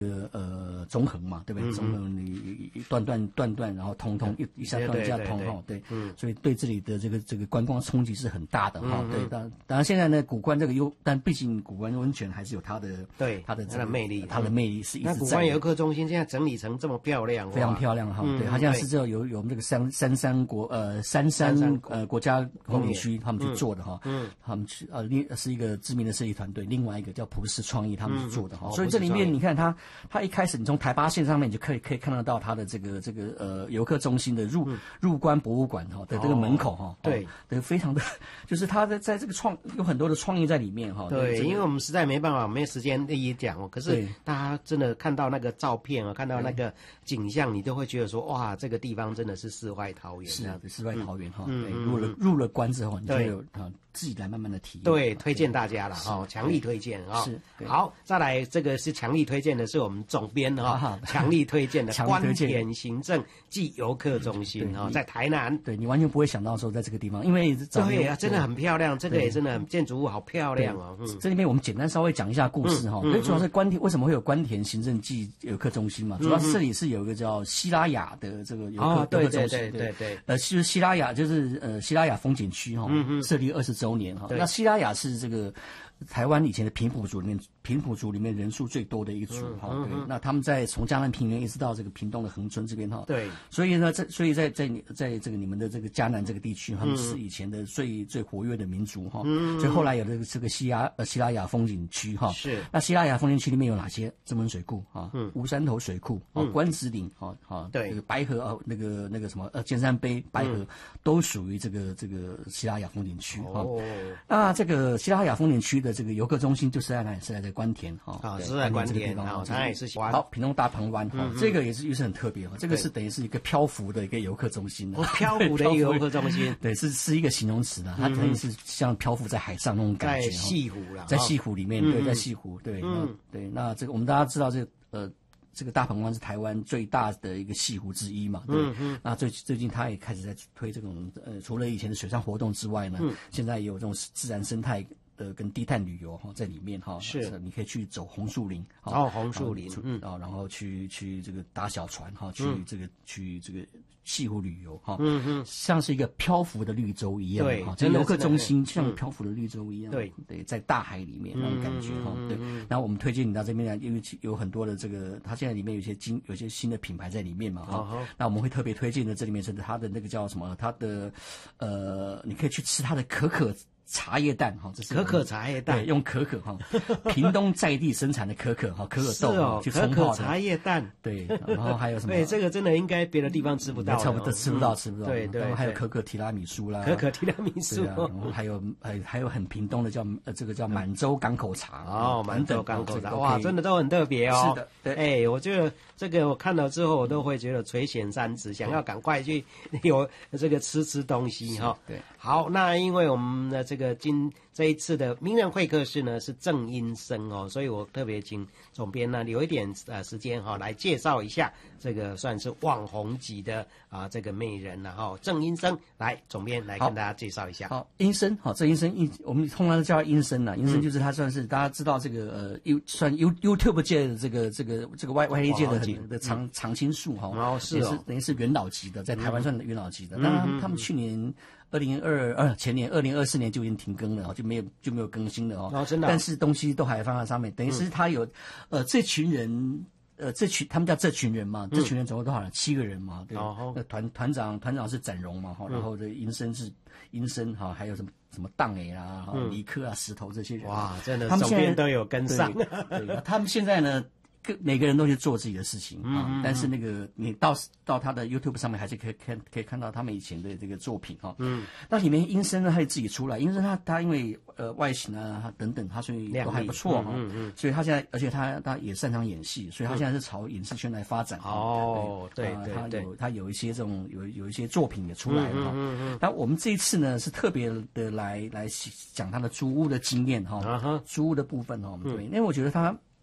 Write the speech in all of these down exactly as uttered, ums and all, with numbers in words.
呃中横嘛，对不对？中横你一段段段段，然后通通一一下断一下通哈，对，嗯，所以对这里的这个这个观光冲击是很大的哈，对，当当然现在呢，古关这个优，但毕竟古关温泉还是有它的对它的它的魅力， 它的魅力是一直在。 那古关游客中心现在整理成这么漂亮， 非常漂亮哈，对，它现在是这有有我们这个三三山国呃三山呃国家风景区他们去做的哈，嗯，他们去呃另是一个知名的设计团队，另外一个叫普世创意他们去做的哈，所以这里面你看它它一开始你从台八线上面你就可以可以看得到它的这个这个呃游客中心的入、嗯、入关博物馆哈的这个门口哈，对，对，非常的就是它在在这个创有很多的创意在里面哈。 对，因为我们实在没办法没时间一一讲哦，可是大家真的看到那个照片啊，看到那个景象，你都会觉得说哇，这个地方真的是世外桃源。 是啊，世外桃源哈。嗯，入了入了关之后，你就有啊自己来慢慢的体验。 对，推荐大家了哈，强力推荐啊。是，好，再来这个是强力推荐的是我们总编哈，强力推荐的关田行政暨游客中心哈，在台南。 对，你完全不会想到说在这个地方，因为对啊，真的很漂亮，这个也真的很建筑物好漂亮哦。 嗯，这里面我们简单稍微讲一下故事哈，因为主要是关田为什么会有关田行政暨游客中心嘛，主要是这里是有一个叫希拉雅的这个游客游客中心， 对对对， 呃，就是希拉雅就是呃希拉雅风景区哈，设立二十周年哈，那希拉雅是这个台湾以前的平埔族里面，平埔族里面人数最多的一个族哈、嗯，对，那他们在从嘉南平原一直到这个屏东的恒春这边哈，对，所以呢，在所以在在在这个你们的这个嘉南这个地区，他们是以前的最、嗯、最活跃的民族哈，嗯，所以后来有这个这个西拉呃西拉雅风景区哈，是，那西拉雅风景区里面有哪些？曾文水库啊，嗯，吴山头水库啊，关子岭啊啊，对，这个白河啊，那个那个什么呃尖山杯白河、嗯、都属于这个这个西拉雅风景区哈，哦，那这个西拉雅风景区的这个游客中心就是在哪里？是在关田哈， 啊，是在关田啊，它也是喜欢。 好，屏东大鹏湾哈，这个也是又是很特别哈，这个是等于是一个漂浮的一个游客中心， 哦，漂浮的一个游客中心， 对，是是一个形容词的，它等于是像漂浮在海上那种感觉， 在西湖了， 在西湖里面，对，在西湖，对，嗯，对，那这个我们大家知道这个呃。这个大鹏湾是台湾最大的一个西湖之一嘛，对。嗯嗯。那最最近他也开始在推这种呃，除了以前的水上活动之外呢，嗯、现在也有这种自然生态的跟低碳旅游哈在里面哈。是。你可以去走红树林。 哦，红树林。 嗯。啊，然后去去这个搭小船哈，去这个、嗯、去这个西湖旅游哈。嗯嗯。像是一个漂浮的绿洲一样。对。哈，这个游客中心像漂浮的绿洲一样。对。对，在大海里面那种感觉哈。对。然后我们推荐你到这边来，因为有很多的这个它。现在里面有一些新有些新的品牌在里面嘛哈， uh-huh. 那我们会特别推荐的这里面是它的那个叫什么？它的呃，你可以去吃它的可可茶叶蛋哈，这是可可茶叶蛋， 对，用可可哈，屏东在地生产的可可哈，可可豆哦， 去冲泡的可可茶叶蛋， 对，然后还有什么？ 对，这个真的应该别的地方吃不到， 差不多吃不到，吃不到。 对对， 然后还有可可提拉米苏啦， 可可提拉米苏， 然后还有还还有很屏东的叫呃这个叫满洲港口茶哦，满洲港口茶，哇，真的都很特别哦。 是的，对， 哎，我觉得这个我看到之后，我都会觉得垂涎三尺，想要赶快去有这个吃吃东西哈。对，好，那因为我们的这个今这一次的名人会客室呢是郑英生哦，所以我特别请总编呢留一点呃时间哈、哦、来介绍一下这个算是网红级的啊、呃、这个美人然后郑英生来总编来跟大家介绍一下。 好，英生好，郑英生英我们通常叫他英生啦，英生就是他算是、嗯、大家知道这个呃 U 算 U YouTube 界的这个这个这个 Y Y A 界的很的常常青树哈， 哦是哦， 也是等于是元老级的，在台湾算元老级的。那、嗯、他们去年。二零二二前年二零二四年就已经停更了，就没有就没有更新了哦。 哦，真的、啊。 但是东西都还放在上面，等于是他有、嗯、呃这群人呃这群他们叫这群人嘛，这群人总共多少人？七个人嘛，对。哦。那团团长团长是展荣嘛哈、嗯，然后这银生是银生哈，还有什么什么荡诶啦、哈尼克啊、石头这些人。 哇，真的，他们现在都有跟上。 对，对他们现在呢。各每个人都去做自己的事情啊、嗯，但是那个你到到他的 YouTube 上面还是可以看可以看到他们以前的这个作品哈。嗯，那里面英生呢，他也自己出来，英生他他因为呃外形啊等等，他所以都还不错哈。嗯 嗯, 嗯，所以他现在而且他他也擅长演戏，所以他现在是朝影视圈来发展。 哦，对对对， 他有他有一些这种有有一些作品也出来了哈。嗯 嗯, 嗯，那我们这一次呢是特别的来来讲他的租屋的经验哈，租屋的部分哈。对，因为我觉得他。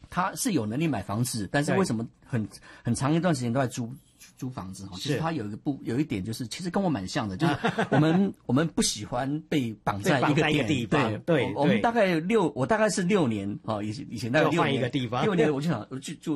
他是有能力买房子，但是为什么很很长一段时间都在租租房子哈？其实他有一个不有一点就是，其实跟我蛮像的，就是我们我们不喜欢被绑在一个点， 地方， 对对， 我们大概六，我大概是六年啊，以以前大概六年换一个地方， 六年我就想就就。